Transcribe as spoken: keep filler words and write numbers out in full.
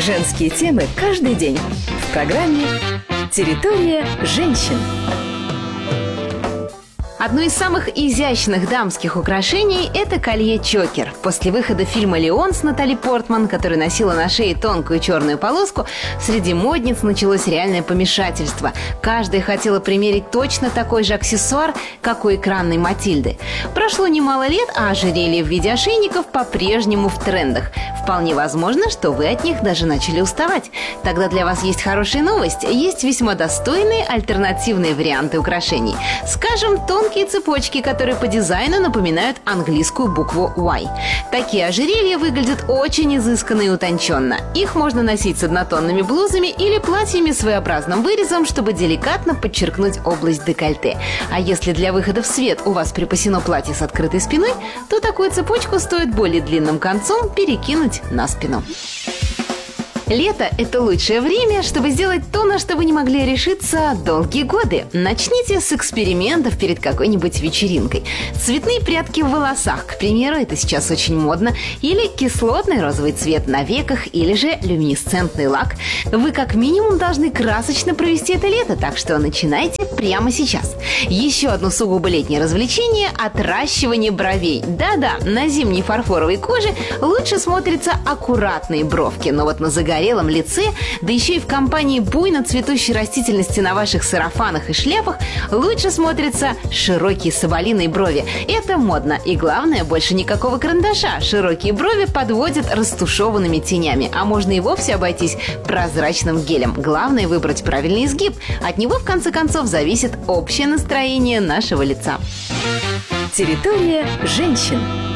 Женские темы каждый день в программе «Территория женщин». Одно из самых изящных дамских украшений – это колье-чокер. После выхода фильма «Леон» с Натали Портман, которая носила на шее тонкую черную полоску, среди модниц началось реальное помешательство. Каждая хотела примерить точно такой же аксессуар, как у экранной Матильды. Прошло немало лет, а ожерелья в виде ошейников по-прежнему в трендах. Вполне возможно, что вы от них даже начали уставать. Тогда для вас есть хорошая новость. Есть весьма достойные альтернативные варианты украшений. Скажем, тонкие цепочки, которые по дизайну напоминают английскую букву Y. Такие ожерелья выглядят очень изысканно и утонченно. Их можно носить с однотонными блузами или платьями с своеобразным вырезом, чтобы деликатно подчеркнуть область декольте. А если для выхода в свет у вас припасено платье с открытой спиной, то такую цепочку стоит более длинным концом перекинуть на спину. Лето – это лучшее время, чтобы сделать то, на что вы не могли решиться долгие годы. Начните с экспериментов перед какой-нибудь вечеринкой. Цветные прядки в волосах, к примеру, это сейчас очень модно, или кислотный розовый цвет на веках, или же люминесцентный лак. Вы как минимум должны красочно провести это лето, так что начинайте прямо сейчас. Еще одно сугубо летнее развлечение – отращивание бровей. Да-да, на зимней фарфоровой коже лучше смотрятся аккуратные бровки, но вот на загорелом лице, да еще и в компании буйно цветущей растительности на ваших сарафанах и шляпах, лучше смотрятся широкие соболиные брови. Это модно. И главное, больше никакого карандаша. Широкие брови подводят растушеванными тенями, а можно и вовсе обойтись прозрачным гелем. Главное выбрать правильный изгиб. От него, в конце концов, зависит общее настроение нашего лица. Территория женщин.